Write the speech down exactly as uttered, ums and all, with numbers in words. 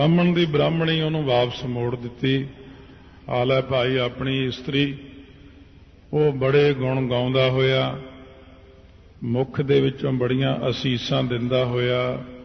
ਬ੍ਰਾਹਮਣ ਦੀ ਬ੍ਰਾਹਮਣੀ ਉਹਨੂੰ ਵਾਪਸ ਮੋੜ ਦਿੱਤੀ। ਆਲਾ ਭਾਈ ਆਪਣੀ ਇਸਤਰੀ ਉਹ ਬੜੇ ਗੁਣ ਗਾਉਂਦਾ ਹੋਇਆ, ਮੁੱਖ ਦੇ ਵਿੱਚੋਂ ਬੜੀਆਂ ਅਸੀਸਾਂ ਦਿੰਦਾ ਹੋਇਆ